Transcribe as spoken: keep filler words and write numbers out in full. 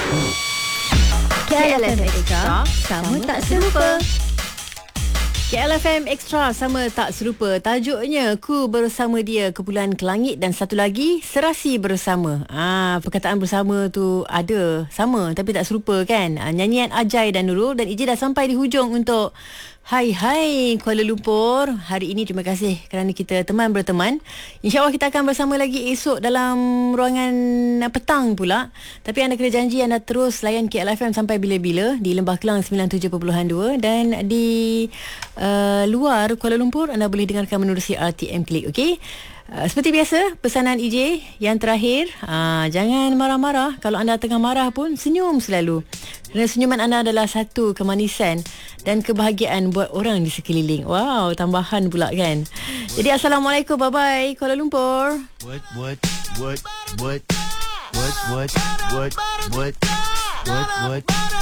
K L F M Extra, sama tak serupa. K L F M Extra sama tak serupa. Tajuknya Ku Bersama Dia, Kumpulan Kelangit, dan satu lagi Serasi Bersama. Ah, perkataan bersama tu ada sama tapi tak serupa kan. Ah, nyanyian Ajai dan Nurul. Dan Ije dah sampai di hujung untuk Hai Hai Kuala Lumpur. Hari ini terima kasih kerana kita teman berteman. InsyaAllah kita akan bersama lagi esok dalam ruangan petang pula. Tapi anda kena janji anda terus layan K L F M sampai bila-bila di Lembah Kelang sembilan puluh tujuh perpuluhan dua, dan di uh, luar Kuala Lumpur anda boleh dengarkan menerusi R T M Klik. Okey. Uh, seperti biasa, pesanan E J yang terakhir, uh, jangan marah-marah. Kalau anda tengah marah pun, senyum selalu. Kerana senyuman anda adalah satu kemanisan dan kebahagiaan buat orang di sekeliling. Wow, tambahan pula kan. Jadi Assalamualaikum, bye-bye Kuala Lumpur. What, what, what, what, what, what, what, what, what, what.